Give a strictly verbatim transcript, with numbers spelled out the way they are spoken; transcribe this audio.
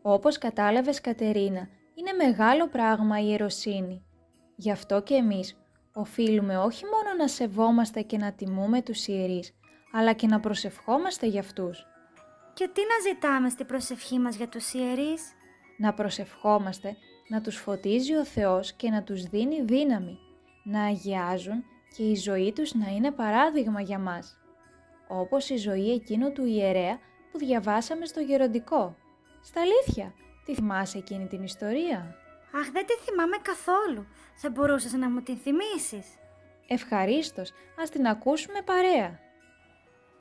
Όπως κατάλαβες, Κατερίνα, είναι μεγάλο πράγμα η ιεροσύνη. Γι' αυτό και εμείς οφείλουμε όχι μόνο να σεβόμαστε και να τιμούμε τους ιερείς, αλλά και να προσευχόμαστε για αυτούς. Και τι να ζητάμε στην προσευχή μας για τους ιερείς? Να προσευχόμαστε, να τους φωτίζει ο Θεός και να τους δίνει δύναμη, να αγιάζουν και η ζωή τους να είναι παράδειγμα για μας. Όπως η ζωή εκείνου του ιερέα που διαβάσαμε στο γεροντικό. Στα αλήθεια, τη θυμάσαι εκείνη την ιστορία? Αχ, δεν τη θυμάμαι καθόλου. Θα μπορούσες να μου την θυμίσεις? Ευχαρίστως, ας την ακούσουμε παρέα.